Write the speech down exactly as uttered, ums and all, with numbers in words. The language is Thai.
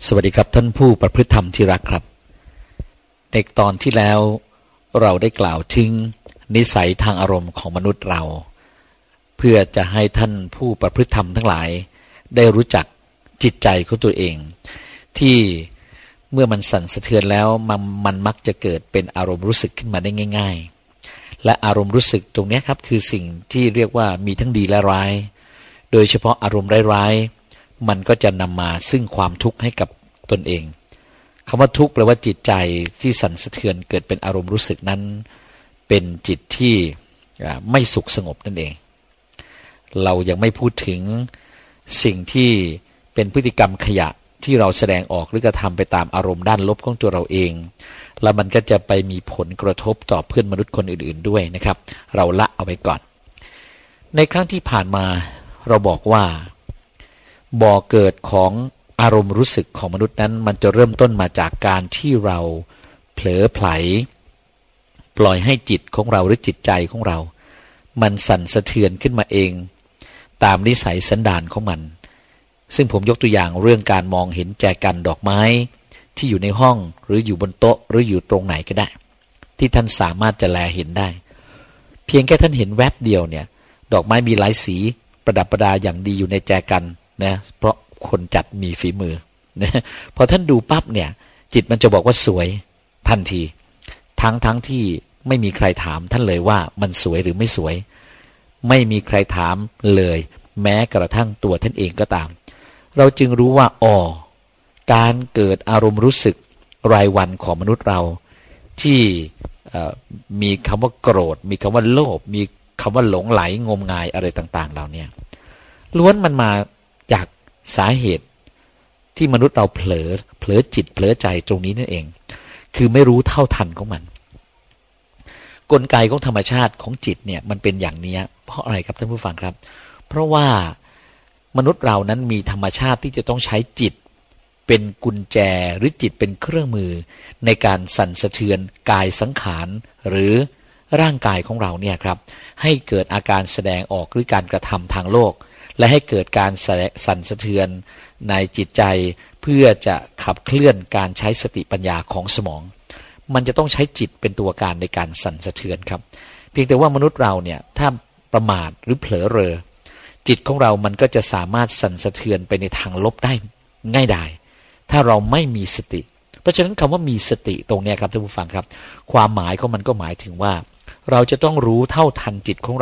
สวัสดีครับท่านผู้ประพฤติธรรมที่รักครับในตอนที่แล้วเราได้กล่าวถึงนิสัยทางอารมณ์ของมนุษย์เราเพื่อจะให้ท่านผู้ประพฤติธรรมทั้งหลายได้รู้จักจิตใจของตัวเองที่เมื่อมันสั่นสะเทือนแล้วมันมันมักจะเกิดเป็นอารมณ์รู้สึกขึ้นมาได้ง่ายๆและอารมณ์รู้สึกตรงนี้ครับคือสิ่งที่เรียกว่ามีทั้งดีและร้ายโดยเฉพาะอารมณ์ร้ายๆมันก็จะนำมาซึ่งความทุกข์ให้กับตนเองคำว่าทุกข์แปลว่าจิตใจที่สั่นสะเทือนเกิดเป็นอารมณ์รู้สึกนั้นเป็นจิตที่ไม่สุขสงบนั่นเองเรายังไม่พูดถึงสิ่งที่เป็นพฤติกรรมขยะที่เราแสดงออกหรือกระทำไปตามอารมณ์ด้านลบของตัวเราเองแล้วมันก็จะไปมีผลกระทบต่อเพื่อนมนุษย์คนอื่นๆด้วยนะครับเราละเอาไว้ก่อนในครั้งที่ผ่านมาเราบอกว่าบ่อเกิดของอารมณ์รู้สึกของมนุษย์นั้นมันจะเริ่มต้นมาจากการที่เราเผลอไผลปล่อยให้จิตของเราหรือจิตใจของเรามันสั่นสะเทือนขึ้นมาเองตามนิสัยสันดานของมันซึ่งผมยกตัวอย่างเรื่องการมองเห็นแจกันดอกไม้ที่อยู่ในห้องหรืออยู่บนโต๊ะหรืออยู่ตรงไหนก็ได้ที่ท่านสามารถจะแลเห็นได้เพียงแค่ท่านเห็นแวบเดียวเนี่ยดอกไม้มีหลายสีประดับประดาอย่างดีอยู่ในแจกันนะเพราะคนจัดมีฝีมือนะพอท่านดูปั๊บเนี่ยจิตมันจะบอกว่าสวยทันทีทั้งทั้งที่ไม่มีใครถามท่านเลยว่ามันสวยหรือไม่สวยไม่มีใครถามเลยแม้กระทั่งตัวท่านเองก็ตามเราจึงรู้ว่าอ๋อการเกิดอารมณ์รู้สึกรายวันของมนุษย์เราที่มีคำว่าโกรธมีคำว่าโลภมีคำว่าหลงไหลงมงายอะไรต่างๆเหล่านี้ล้วนมันมาจากสาเหตุที่มนุษย์เราเผลอเผลอจิตเผลอใจตรงนี้นั่นเองคือไม่รู้เท่าทันของมันกลไกของธรรมชาติของจิตเนี่ยมันเป็นอย่างนี้เพราะอะไรครับท่านผู้ฟังครับเพราะว่ามนุษย์เรานั้นมีธรรมชาติที่จะต้องใช้จิตเป็นกุญแจหรือจิตเป็นเครื่องมือในการสั่นสะเทือนกายสังขารหรือร่างกายของเราเนี่ยครับให้เกิดอาการแสดงออกหรือการกระทำทางโลกและให้เกิดการสั่นสะเทือนในจิตใจเพื่อจะขับเคลื่อนการใช้สติปัญญาของสมองมันจะต้องใช้จิตเป็นตัวการในการสั่นสะเทือนครับเพียงแต่ว่ามนุษย์เราเนี่ยถ้าประมาทหรือเผลอเรอจิตของเรามันก็จะสามารถสั่นสะเทือนไปในทางลบได้ง่ายดายถ้าเราไม่มีสติเพราะฉะนั้นคำว่ามีสติตรงนี้ครับท่านผู้ฟังครับความหมายของมันก็หมายถึงว่าเราจะต้องรู้เท่าทันจิตของเรา